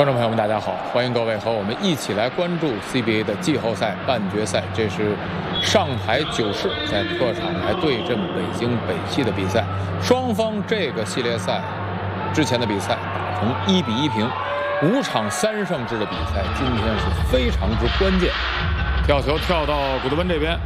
观众朋友们，大家好！欢迎各位和我们一起来关注 CBA 的季后赛半决赛。这是上海九世在客场来对阵北京北汽的比赛。双方这个系列赛之前的比赛打成1-1平，5场3胜制的比赛，今天是非常之关键。跳球跳到古德温这边，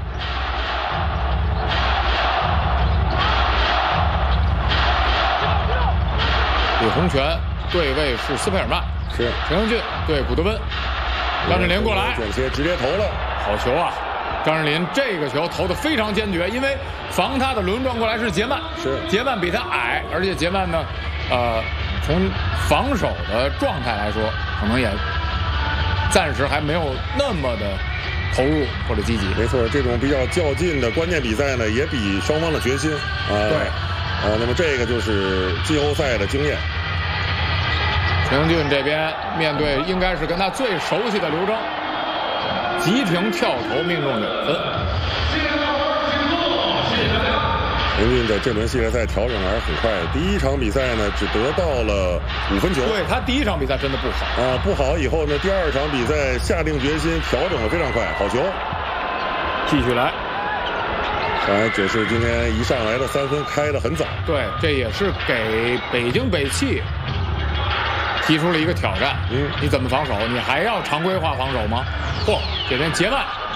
李洪权对位是斯佩尔曼。 是陈英俊对古德温，张镇麟过来， 卷切直接投了， 好球啊！张镇麟这个球投得非常坚决，因为防他的轮转过来是杰曼，杰曼比他矮，而且杰曼呢，从防守的状态来说，可能也暂时还没有那么的投入或者积极。 没错，这种比较较劲的关键比赛呢，也比双方的决心对， 那么这个就是季后赛的经验。 陈英俊这边面对应该是跟他最熟悉的刘铮，急停跳投命中2分。 陈英俊的这轮系列赛调整还是很快，第一场比赛呢只得到了5分球。 对他第一场比赛真的不好不好以后呢，第二场比赛下定决心调整的非常快，好球， 继续来。 看来爵士今天一上来的3分开得很早。 对，这也是给北京北汽 提出了一个挑战，你怎么防守？你还要常规化防守吗？嚯，这边杰曼